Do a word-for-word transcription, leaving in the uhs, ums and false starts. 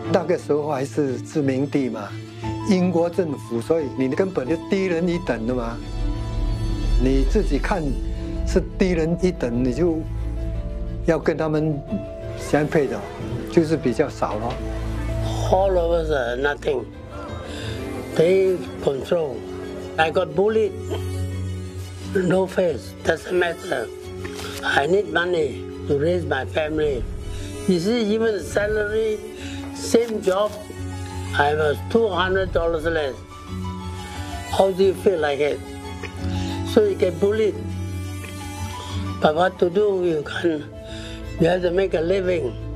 那个时候还是殖民地嘛，英国政府，所以你根本就低人一等的嘛。你自己看是低人一等，你就要跟他们相配的，就是比较少咯。 All of us are nothing. They control. I got bullied. No face, doesn't matter. I need money to raise my family. You see, even salary, same job, I was two hundred dollars less. How do you feel like it? So you get bullied. But what to do? You can, you have to make a living.